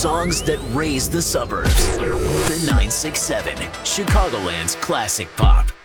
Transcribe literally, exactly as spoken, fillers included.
songs that raised the suburbs. The nine six seven, Chicagoland's classic pop.